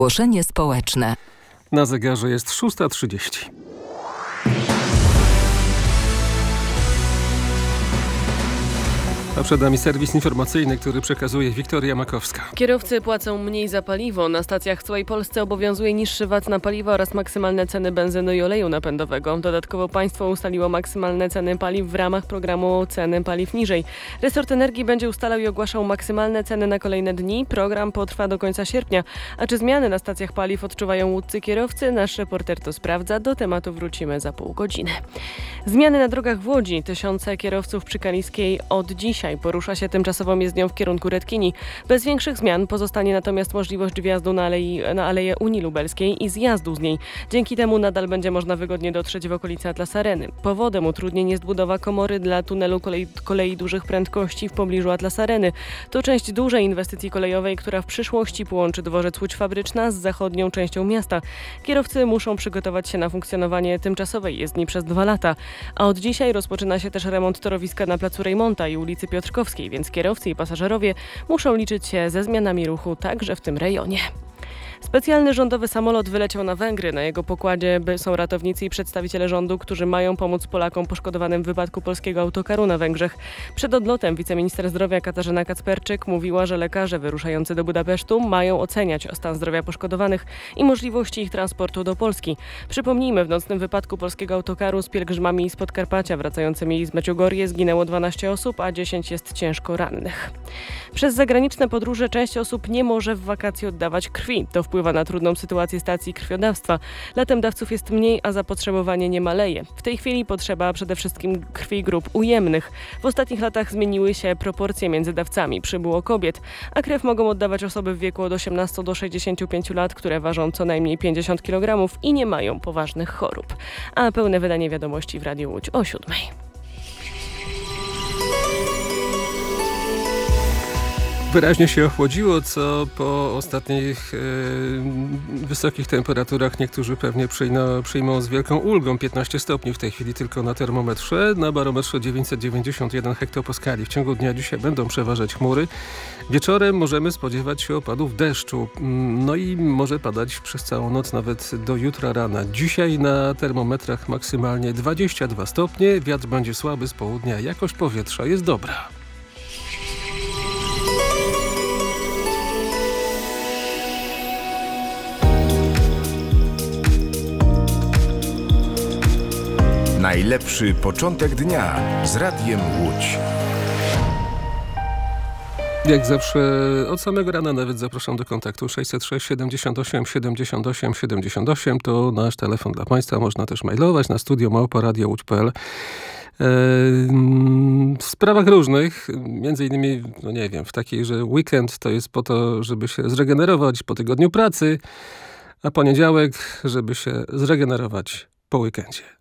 Ogłoszenie społeczne. Na zegarze jest 6:30. A przed nami serwis informacyjny, który przekazuje Wiktoria Makowska. Kierowcy płacą mniej za paliwo. Na stacjach w całej Polsce obowiązuje niższy VAT na paliwo oraz maksymalne ceny benzyny i oleju napędowego. Dodatkowo państwo ustaliło maksymalne ceny paliw w ramach programu Ceny Paliw Niżej. Resort Energii będzie ustalał i ogłaszał maksymalne ceny na kolejne dni. Program potrwa do końca sierpnia. A czy zmiany na stacjach paliw odczuwają łódzcy kierowcy? Nasz reporter to sprawdza. Do tematu wrócimy za pół godziny. Zmiany na drogach w Łodzi. Tysiące kierowców przy Kaliskiej od dzisiaj porusza się tymczasową jezdnią w kierunku Redkini. Bez większych zmian pozostanie natomiast możliwość wjazdu na Aleję Unii Lubelskiej i zjazdu z niej. Dzięki temu nadal będzie można wygodnie dotrzeć w okolice Atlas Areny. Powodem utrudnień jest budowa komory dla tunelu kolei dużych prędkości w pobliżu Atlas Areny. To część dużej inwestycji kolejowej, która w przyszłości połączy dworzec Łódź Fabryczna z zachodnią częścią miasta. Kierowcy muszą przygotować się na funkcjonowanie tymczasowej jezdni przez 2 lata. A od dzisiaj rozpoczyna się też remont torowiska na placu Rejmonta i ulicy Piotrkowskiej, więc kierowcy i pasażerowie muszą liczyć się ze zmianami ruchu także w tym rejonie. Specjalny rządowy samolot wyleciał na Węgry. Na jego pokładzie są ratownicy i przedstawiciele rządu, którzy mają pomóc Polakom poszkodowanym w wypadku polskiego autokaru na Węgrzech. Przed odlotem wiceminister zdrowia Katarzyna Kacperczyk mówiła, że lekarze wyruszający do Budapesztu mają oceniać stan zdrowia poszkodowanych i możliwości ich transportu do Polski. Przypomnijmy, w nocnym wypadku polskiego autokaru z pielgrzymami z Podkarpacia wracającymi z Medjugorje zginęło 12 osób, a 10 jest ciężko rannych. Przez zagraniczne podróże część osób nie może w wakacje oddawać krwi. To wpływa na trudną sytuację stacji krwiodawstwa. Latem dawców jest mniej, a zapotrzebowanie nie maleje. W tej chwili potrzeba przede wszystkim krwi grup ujemnych. W ostatnich latach zmieniły się proporcje między dawcami. Przybyło kobiet, a krew mogą oddawać osoby w wieku od 18 do 65 lat, które ważą co najmniej 50 kg i nie mają poważnych chorób. A pełne wydanie wiadomości w Radiu Łódź o 7:00. Wyraźnie się ochłodziło, co po ostatnich wysokich temperaturach niektórzy pewnie przyjmą z wielką ulgą. 15 stopni w tej chwili tylko na termometrze, na barometrze 991 hektopaskali. W ciągu dnia dzisiaj będą przeważać chmury. Wieczorem możemy spodziewać się opadów deszczu. No i może padać przez całą noc, nawet do jutra rana. Dzisiaj na termometrach maksymalnie 22 stopnie. Wiatr będzie słaby z południa. Jakość powietrza jest dobra. Najlepszy początek dnia z Radiem Łódź. Jak zawsze od samego rana nawet zapraszam do kontaktu 606 78 78 78. To nasz telefon dla Państwa. Można też mailować na studio@radiołódź.pl. W sprawach różnych, między innymi, no nie wiem, w takiej, że weekend to jest po to, żeby się zregenerować po tygodniu pracy, a poniedziałek, żeby się zregenerować po weekendzie.